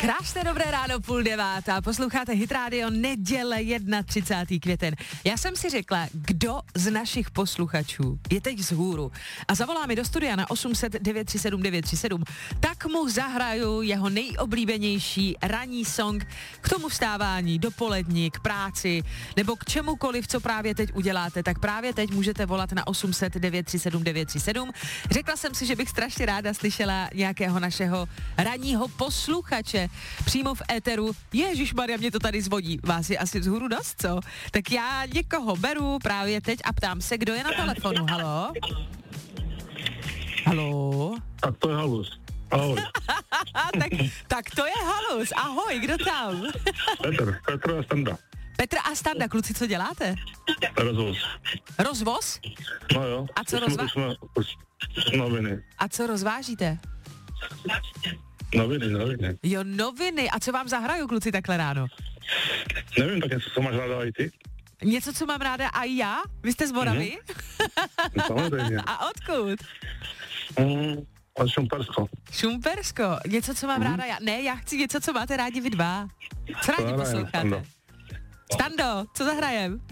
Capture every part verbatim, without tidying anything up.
Krásné dobré ráno, půl devátá. Posloucháte Hit Radio, neděle třicátého prvního květen. Já jsem si řekla, kdo z našich posluchačů je teď vzhůru a zavolá mi do studia na osm set devět tři sedm devět tři sedm, tak mu zahraju jeho nejoblíbenější ranní song k tomu vstávání, dopolední, k práci nebo k čemukoliv, co právě teď uděláte. Tak právě teď můžete volat na osm set devět tři sedm devět tři sedm. Řekla jsem si, že bych strašně ráda slyšela nějakého našeho ranního posluchače přímo v éteru. Ježišmarja, mě to tady zvodí. Vás je asi vzhůru dost, co? Tak já někoho beru právě teď a ptám se, kdo je na telefonu. Haló? Haló? Tak to je Halus. Ahoj. tak, tak to je Halus. Ahoj, kdo tam? Petr, Petr a Standa. Petr a Standa, kluci, co děláte? Rozvoz. Rozvoz? No jo. A co rozvážíte? Noviny. A co rozvážíte? Noviny, noviny. Jo, noviny. A co vám zahraju, kluci, takhle ráno? Nevím, tak něco, co máš ráda i ty? Něco, co mám ráda a já? Vy jste z Moravy? Mm-hmm. Samozřejmě. A odkud? Mm, od Šumpersko. Šumpersko. Něco, co mám mm-hmm. ráda já? Ne, já chci něco, co máte rádi vy dva. Co rádi posloucháte? Stando. Stando, co zahrajem?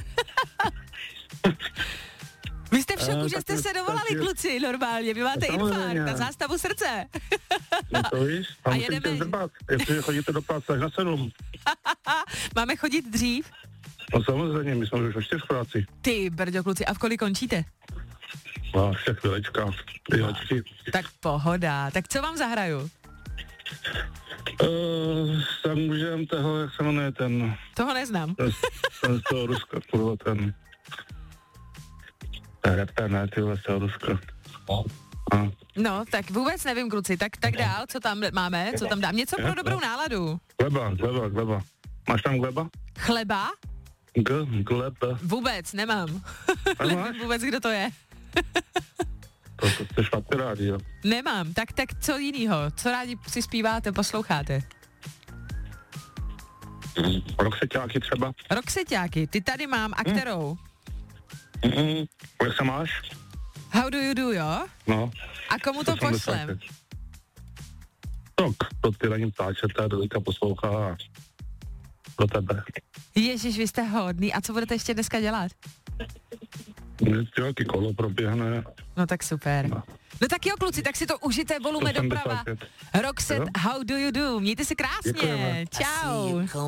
Vy jste v šoku, uh, že jste se dovolali, kluci, normálně. Vy máte infarkt na zástavu srdce. No to víš, a, a musíte zdrbat, jestli chodíte do práce až na sedm. Máme chodit dřív? No samozřejmě, my jsme už o čtyř práci. Ty, brďo, kluci, a v kolik končíte? No, ještě chvílečka, chvílečky. Tak pohoda, tak co vám zahraju? Uh, tak můžem toho, jak se jmenuje ten... Toho neznám. Ten, ten z toho Ruska, kurva, ten... Reper, ne, tyhle z toho Ruska. No. No, tak vůbec nevím, kluci, tak, tak dál, co tam máme, co tam dám, něco pro dobrou náladu. Gleba, gleba, gleba. Máš tam gleba? Chleba? G, gleba. Vůbec, nemám. Nevím vůbec, kdo to je. To, to jste špatně rádi, jo? Nemám, tak, tak co jinýho, co rádi si zpíváte, posloucháte? Roxeťáky třeba. Roxeťáky, ty tady mám, a kterou? Mm-mm. Jak se máš? How do you do, jo? No. A komu to pošlem? Tak, to ty na ní ptáčete, Dolika poslouchá pro tebe. Ježiš, vy jste hodný. A co budete ještě dneska dělat? Nějaký kolo proběhne. No tak super. No. No tak jo, kluci, tak si to užijte, volume doprava. Roxette, how do you do? Mějte se krásně. Děkujeme. Čau.